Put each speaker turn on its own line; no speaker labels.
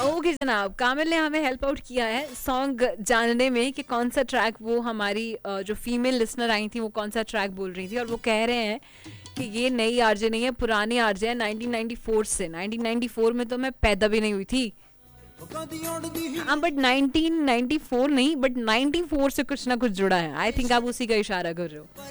Okay जनाब, कामिल ने हमें हेल्प आउट किया है सॉन्ग जानने में कि कौन सा ट्रैक वो हमारी जो फीमेल लिसनर आई थी वो कौन सा ट्रैक बोल रही थी, और वो कह रहे हैं कि ये नई आरजे नहीं है, पुरानी आरजे है 1994 से। 1994 में तो मैं पैदा भी नहीं हुई थी। हाँ बट 1994 नहीं, बट 94 से कुछ ना कुछ जुड़ा है। आई थिंक आप उसी का इशारा कर रहे हो।